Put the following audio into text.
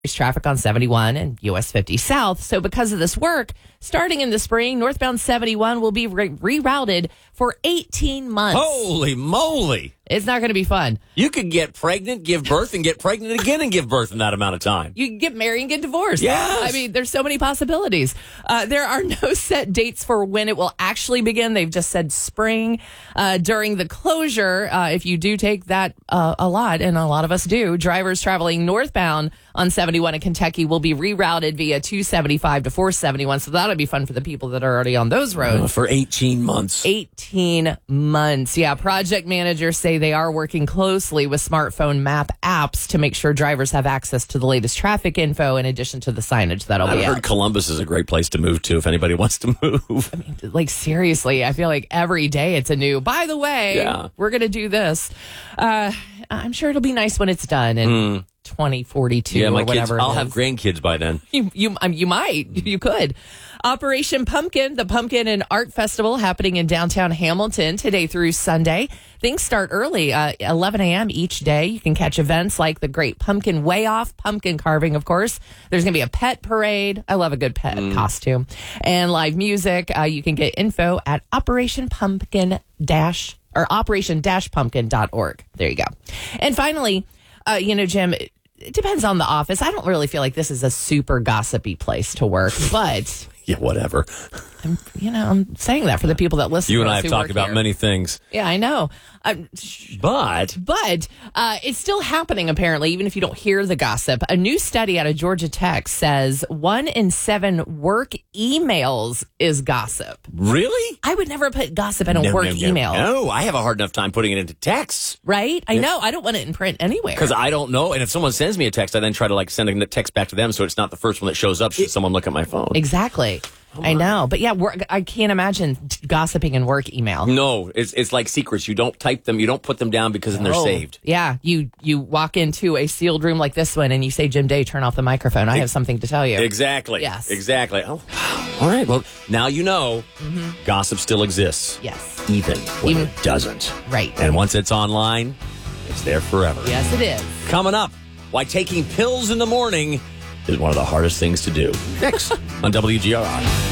There's traffic on 71 and US 50 South. So because of this work, starting in the spring, northbound 71 will be rerouted for 18 months. Holy moly. It's not going to be fun. You could get pregnant, give birth, and get pregnant again and give birth in that amount of time. You can get married and get divorced. Yes. I mean, there's so many possibilities. There are no set dates for when it will actually begin. They've just said spring. During the closure, if you do take that a lot, and a lot of us do, drivers traveling northbound on 71 in Kentucky will be rerouted via 275 to 471. So that'll be fun for the people that are already on those roads. For 18 months. 18 months. Yeah, project managers say they are working closely with smartphone map apps to make sure drivers have access to the latest traffic info in addition to the signage that'll be I've heard out. Columbus is a great place to move to if anybody wants to move. I mean, like, seriously, I feel like every day it's a new, by the way, we're going to do this. I'm sure it'll be nice when it's done in 2042 or whatever. I'll have grandkids by then. You might. You could. Operation Pumpkin, the Pumpkin and Art Festival happening in downtown Hamilton today through Sunday. Things start early, 11 a.m. each day. You can catch events like the Great Pumpkin Way Off, pumpkin carving, of course. There's going to be a pet parade. I love a good pet costume. And live music. You can get info at operation-pumpkin.org. There you go. And finally, Jim, it depends on the office. I don't really feel like this is a super gossipy place to work, but yeah, whatever. I'm saying that for the people that listen. You to and I us have who talked work about here. many things. Yeah, I know. But it's still happening, apparently, even if you don't hear the gossip. A new study out of Georgia Tech says 1 in 7 work emails is gossip. Really? I would never put gossip in a work email. No, I have a hard enough time putting it into texts. Right? I know. I don't want it in print anywhere. Because I don't know. And if someone sends me a text, I then try to send a text back to them so it's not the first one that shows up should someone look at my phone. Exactly. I know. But yeah, I can't imagine gossiping in work email. No, it's like secrets. You don't type them. You don't put them down because then they're saved. Yeah. You walk into a sealed room like this one and you say, Jim Day, turn off the microphone. I have something to tell you. Exactly. Yes. Exactly. Oh, all right. Well, now you know gossip still exists. Yes. Even when it doesn't. Right. And once it's online, it's there forever. Yes, it is. Coming up, why taking pills in the morning is one of the hardest things to do. Next on WGRI.